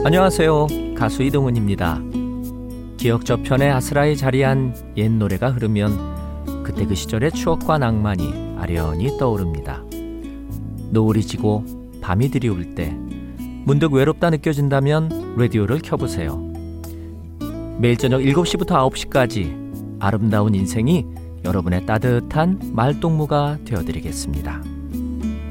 안녕하세요. 가수 이동훈입니다. 기억 저편에 아스라이 자리한 옛 노래가 흐르면 그때 그 시절의 추억과 낭만이 아련히 떠오릅니다. 노을이 지고 밤이 드리울 때 문득 외롭다 느껴진다면 라디오를 켜보세요. 매일 저녁 7시부터 9시까지 아름다운 인생이 여러분의 따뜻한 말동무가 되어드리겠습니다.